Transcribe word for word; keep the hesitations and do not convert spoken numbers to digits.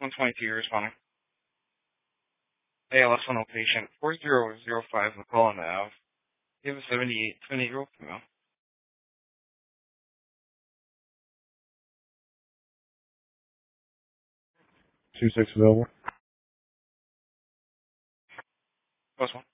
one twenty-two, you're responding. A L S one oh patient, four zero zero five McCullen Ave. You have a seventy-eight, seventy-year-old female. Two six available. Plus one.